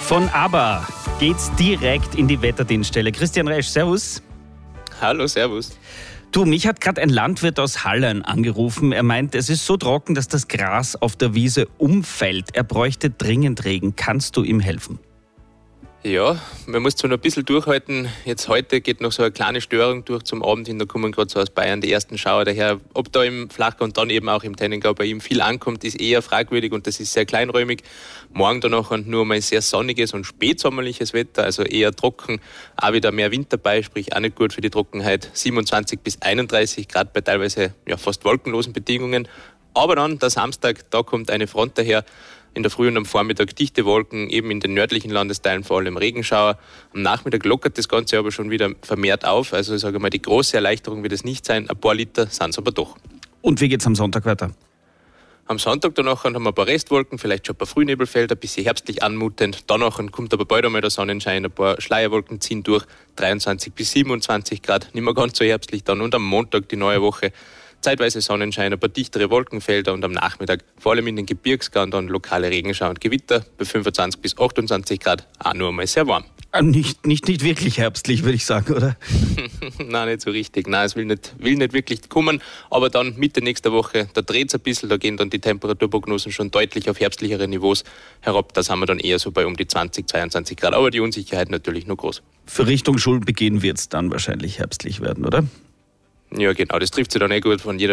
Von ABBA geht's direkt in die Wetterdienststelle. Christian Resch, servus. Hallo, servus. Du, mich hat gerade ein Landwirt aus Hallein angerufen. Er meint, es ist so trocken, dass das Gras auf der Wiese umfällt. Er bräuchte dringend Regen. Kannst du ihm helfen? Ja, man muss zwar noch ein bisschen durchhalten. Jetzt heute geht noch so eine kleine Störung durch zum Abend hin. Da kommen gerade so aus Bayern die ersten Schauer daher. Ob da im Flachgau und dann eben auch im Tennengau bei ihm viel ankommt, ist eher fragwürdig und das ist sehr kleinräumig. Morgen danach nur mal sehr sonniges und spätsommerliches Wetter, also eher trocken. Auch wieder mehr Wind dabei, sprich auch nicht gut für die Trockenheit. 27 bis 31 Grad bei teilweise fast wolkenlosen Bedingungen. Aber dann der Samstag, da kommt eine Front daher. In der Früh und am Vormittag dichte Wolken, eben in den nördlichen Landesteilen vor allem Regenschauer. Am Nachmittag lockert das Ganze aber schon wieder vermehrt auf. Also ich sage mal, die große Erleichterung wird es nicht sein. Ein paar Liter sind es aber doch. Und wie geht's am Sonntag weiter? Am Sonntag danach haben wir ein paar Restwolken, vielleicht schon ein paar Frühnebelfelder, ein bisschen herbstlich anmutend. Danach kommt aber bald einmal der Sonnenschein, ein paar Schleierwolken ziehen durch, 23 bis 27 Grad, nicht mehr ganz so herbstlich dann. Und am Montag die neue Woche, zeitweise Sonnenschein, ein paar dichtere Wolkenfelder und am Nachmittag vor allem in den Gebirgsgau dann lokale Regenschauer und Gewitter bei 25 bis 28 Grad, auch nur einmal sehr warm. Nicht wirklich herbstlich, würde ich sagen, oder? Nein, nicht so richtig. Nein, es will nicht wirklich kommen. Aber dann Mitte nächster Woche, da dreht es ein bisschen, da gehen dann die Temperaturprognosen schon deutlich auf herbstlichere Niveaus herab. Da sind wir dann eher so bei um die 20, 22 Grad. Aber die Unsicherheit natürlich noch groß. Für Richtung Schulbeginn wird es dann wahrscheinlich herbstlich werden, oder? Ja, genau. Das trifft sich dann gut von jeder